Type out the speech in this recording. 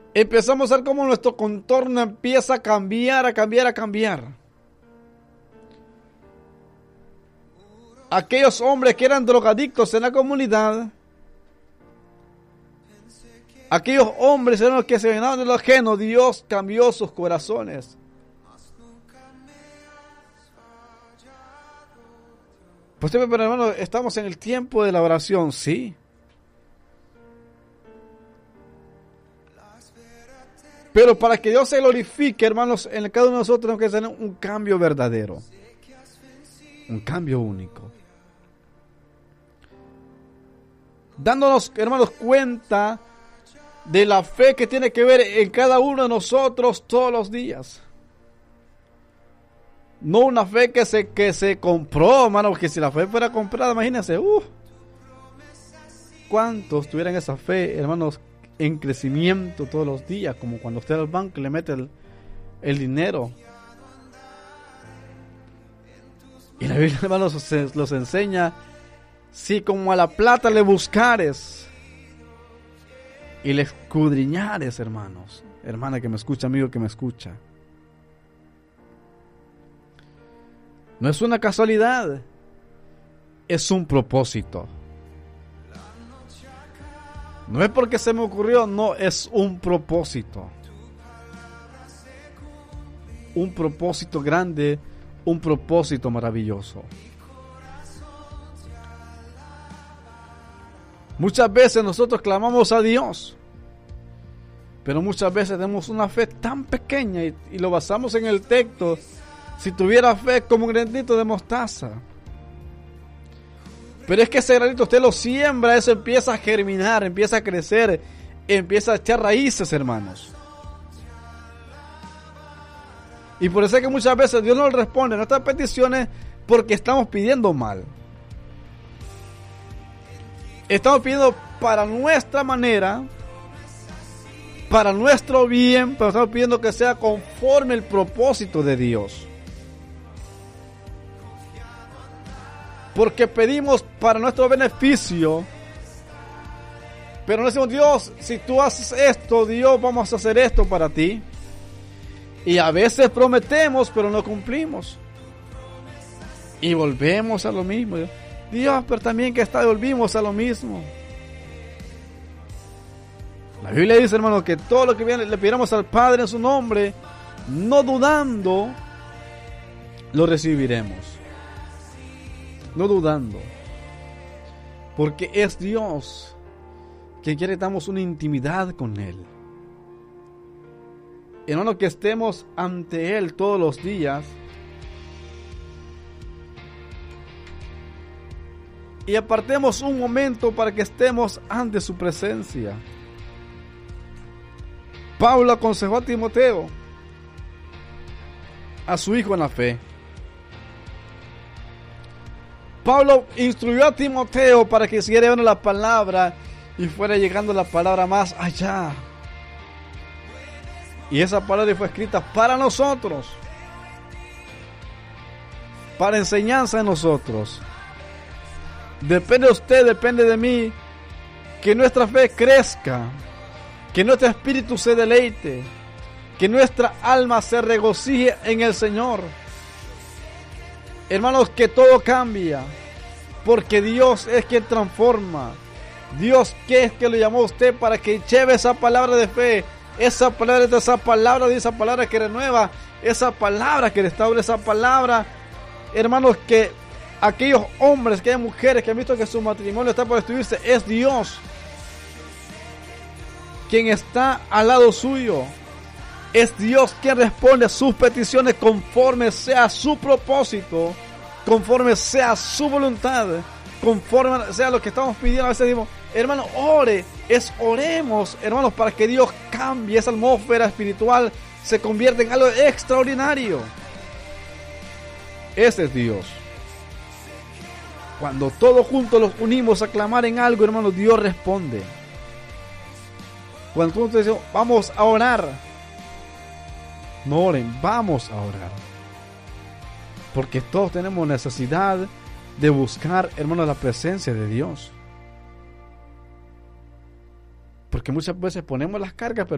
Empezamos a ver cómo nuestro contorno empieza a cambiar, a cambiar, a cambiar. Aquellos hombres que eran drogadictos en la comunidad, aquellos hombres eran los que se llenaban de lo ajeno, Dios cambió sus corazones. Pues pero hermano, estamos en el tiempo de la oración, sí. Pero para que Dios se glorifique, hermanos, en cada uno de nosotros tenemos que tener un cambio verdadero. Un cambio único. Dándonos, hermanos, cuenta de la fe que tiene que ver en cada uno de nosotros todos los días. No una fe que se compró, hermano, porque si la fe fuera comprada, imagínense, ¿cuántos tuvieran esa fe, hermanos, en crecimiento todos los días? Como cuando usted al banco le mete el dinero. Y la Biblia, hermanos, los enseña, si como a la plata le buscares y le escudriñares, hermanos. Hermana que me escucha, amigo que me escucha. No es una casualidad, es un propósito. No es porque se me ocurrió, no, es un propósito. Un propósito grande, un propósito maravilloso. Muchas veces nosotros clamamos a Dios, pero muchas veces tenemos una fe tan pequeña y lo basamos en el texto. Si tuviera fe como un granito de mostaza. Pero es que ese granito usted lo siembra, eso empieza a germinar, empieza a crecer, empieza a echar raíces, hermanos. Y por eso es que muchas veces Dios no responde a nuestras peticiones porque estamos pidiendo mal. Estamos pidiendo para nuestra manera, para nuestro bien, pero estamos pidiendo que sea conforme el propósito de Dios. Porque pedimos para nuestro beneficio, pero no decimos, Dios, si tú haces esto, Dios, vamos a hacer esto para ti. Y a veces prometemos, pero no cumplimos. Y volvemos a lo mismo. Dios, pero también que volvimos a lo mismo. La Biblia dice, hermanos, que todo lo que le pidamos al Padre en su nombre, no dudando, lo recibiremos. No dudando. Porque es Dios quien quiere que tengamos una intimidad con Él. Hermanos, que estemos ante Él todos los días. Y apartemos un momento para que estemos ante su presencia. Pablo aconsejó a Timoteo, a su hijo en la fe. Pablo instruyó a Timoteo para que siguiera llevando la palabra y fuera llegando la palabra más allá. Y esa palabra fue escrita para nosotros, para enseñanza de nosotros. Depende de usted, depende de mí, que nuestra fe crezca, que nuestro espíritu se deleite, que nuestra alma se regocije en el Señor. Hermanos, que todo cambia, porque Dios es quien transforma. Dios que es que lo llamó a usted para que lleve esa palabra de fe, esa palabra que renueva, esa palabra que restaura, esa palabra, hermanos, que aquellos hombres, aquellas mujeres que han visto que su matrimonio está por destruirse, es Dios quien está al lado suyo. Es Dios quien responde a sus peticiones conforme sea su propósito, conforme sea su voluntad, conforme sea lo que estamos pidiendo. A veces decimos, hermano, oremos, hermanos, para que Dios cambie esa atmósfera espiritual, se convierta en algo extraordinario. Ese es Dios. Cuando todos juntos los unimos a clamar en algo, hermanos, Dios responde. Cuando todos decimos, vamos a orar, no oren, vamos a orar. Porque todos tenemos necesidad de buscar, hermanos, la presencia de Dios. Porque muchas veces ponemos las cargas, pero